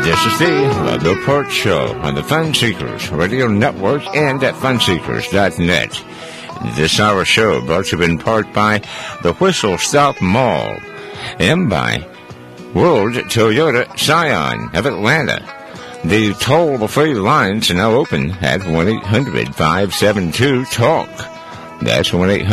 This is the Newport Show on the Fun Seekers Radio Network and at funseekers.net. This hour show brought to you in part by the Whistle Stop Mall and by World Toyota Scion of Atlanta. The toll-free lines are now open at 1-800-572-TALK. That's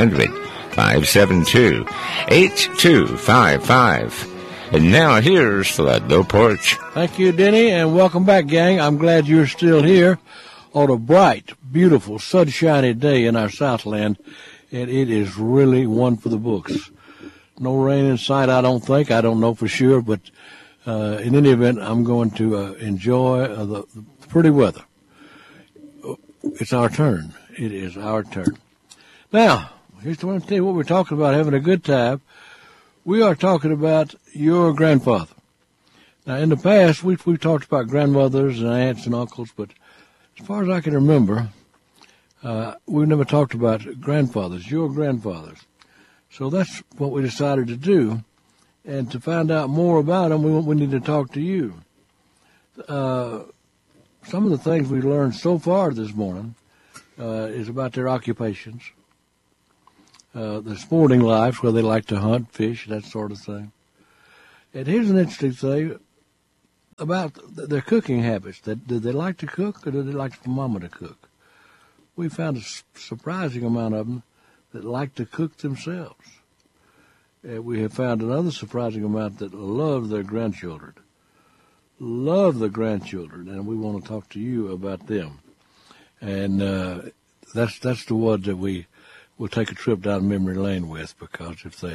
1-800-572-8255. And now here's the Newport. Thank you, Denny, and welcome back, gang. I'm glad you're still here on a bright, beautiful, sunshiny day in our Southland, and it is really one for the books. No rain in sight, I don't think. I don't know for sure, but in any event, I'm going to enjoy the pretty weather. It's our turn. It is our turn. Now, here's what I'm tell you what we're talking about, having a good time. We are talking about your grandfather. Now, in the past, we've talked about grandmothers and aunts and uncles, but as far as I can remember, we've never talked about grandfathers, your grandfathers. So that's what we decided to do. And to find out more about them, we need to talk to you. Some of the things we learned so far this morning is about their occupations. The sporting lives, where they like to hunt, fish, that sort of thing. And here's an interesting thing about their cooking habits. Did they like to cook, or did they like for Mama to cook? We found a surprising amount of them that like to cook themselves. We have found another surprising amount that love their grandchildren. Love the grandchildren, and we want to talk to you about them. And that's the ones that we'll take a trip down memory lane with, because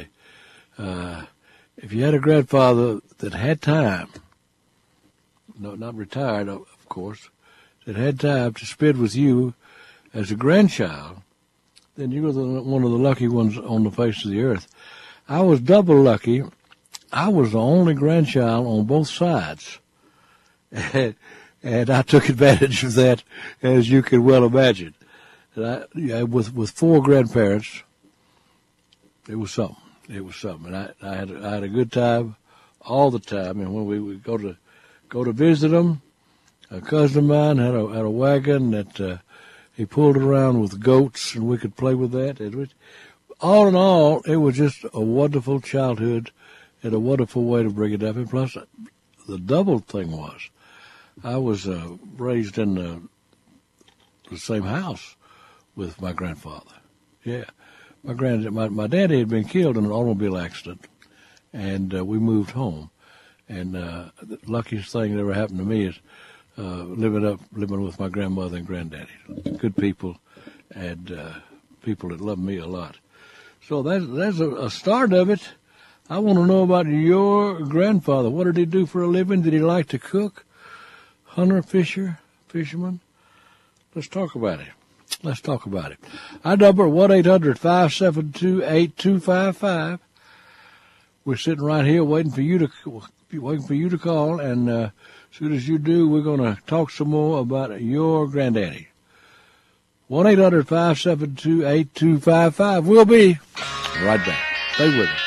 if you had a grandfather that had time, no, not retired, of course, that had time to spend with you as a grandchild, then you were one of the lucky ones on the face of the earth. I was double lucky. I was the only grandchild on both sides, and I took advantage of that, as you can well imagine. With four grandparents, it was something. It was something, and I had a good time all the time. And when we would go to visit them, a cousin of mine had a wagon that he pulled around with goats, and we could play with that. All in all, it was just a wonderful childhood and a wonderful way to bring it up. And plus, the double thing was, I was raised in the same house with my grandfather. Yeah. My daddy had been killed in an automobile accident, and we moved home. And the luckiest thing that ever happened to me is living with my grandmother and granddaddy. Good people, and people that love me a lot. So that's a start of it. I want to know about your grandfather. What did he do for a living? Did he like to cook? Hunter, fisherman? Let's talk about it. Our number, 1-800-572-8255. We're sitting right here waiting for you to call, and as soon as you do, we're going to talk some more about your granddaddy. 1-800-572-8255. We'll be right back. Stay with us.